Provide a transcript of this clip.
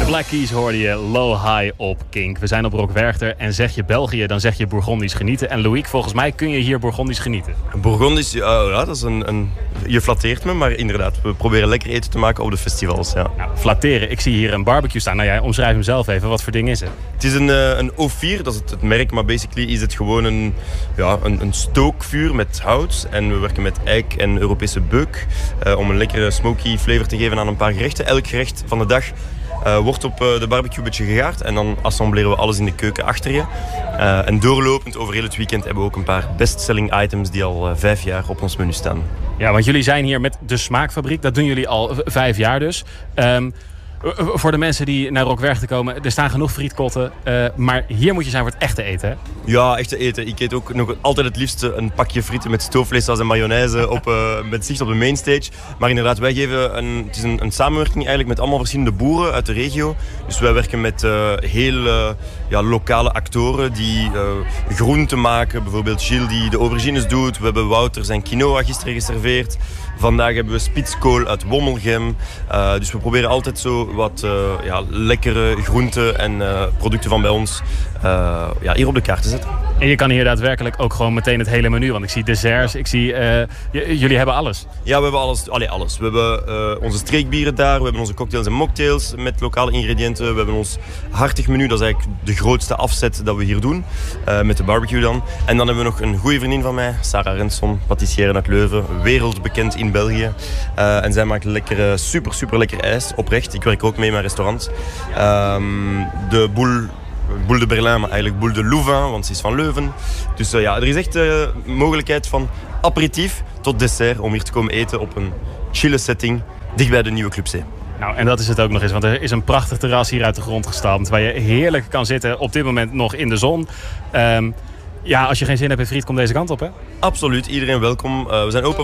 Black Keys hoorde je Low High op Kink. We zijn op Rock Werchter en zeg je België, dan zeg je Bourgondisch genieten. En Loïc, volgens mij kun je hier Bourgondisch genieten. Bourgondisch, ja, dat is je flatteert me, maar inderdaad, we proberen lekker eten te maken op de festivals. Ja. Nou, flatteren, ik zie hier een barbecue staan. Nou ja, omschrijf hem zelf even. Wat voor ding is het? Het is een O4, dat is het merk, maar basically is het gewoon een stookvuur met hout. En we werken met eik en Europese beuk om een lekkere smoky flavor te geven aan een paar gerechten. Elk gerecht van de dag wordt op de barbecue een beetje gegaard en dan assembleren we alles in de keuken achter je. En doorlopend over heel het weekend hebben we ook een paar bestselling items die al 5 jaar op ons menu staan. Ja, want jullie zijn hier met de Smaakfabriek. Dat doen jullie al 5 jaar dus. Voor de mensen die naar Rock Werchter komen, er staan genoeg frietkotten. Maar hier moet je zijn voor het echte eten, hè? Ja, echte eten. Ik eet ook nog altijd het liefste een pakje frieten met stoofvleessaus en mayonaise met zicht op de mainstage. Maar inderdaad, wij geven het is een samenwerking eigenlijk met allemaal verschillende boeren uit de regio. Dus wij werken met heel lokale actoren die groenten maken. Bijvoorbeeld Gilles die de aubergines doet. We hebben Wouter zijn quinoa gisteren geserveerd. Vandaag hebben we spitskool uit Wommelgem. Dus we proberen altijd zo wat lekkere groenten en producten van bij ons hier op de kaart te zetten. En je kan hier daadwerkelijk ook gewoon meteen het hele menu. Want ik zie desserts, ik zie... jullie hebben alles. Ja, we hebben alles. Alles. We hebben onze streekbieren daar. We hebben onze cocktails en mocktails met lokale ingrediënten. We hebben ons hartig menu. Dat is eigenlijk de grootste afzet dat we hier doen. Met de barbecue dan. En dan hebben we nog een goede vriendin van mij. Sarah Renson, patissière uit Leuven. Wereldbekend in België. En zij maakt lekkere, super lekker ijs. Oprecht. Ik werk ook mee in mijn restaurant. De Boule de Berlin, maar eigenlijk Boule de Louvain, want ze is van Leuven. Dus er is echt mogelijkheid van aperitief tot dessert om hier te komen eten op een chille setting dicht bij de Nieuwe Club C. Nou, en dat is het ook nog eens, want er is een prachtig terras hier uit de grond gestampt waar je heerlijk kan zitten, op dit moment nog in de zon. Als je geen zin hebt in friet, kom deze kant op, hè? Absoluut, iedereen welkom. We zijn open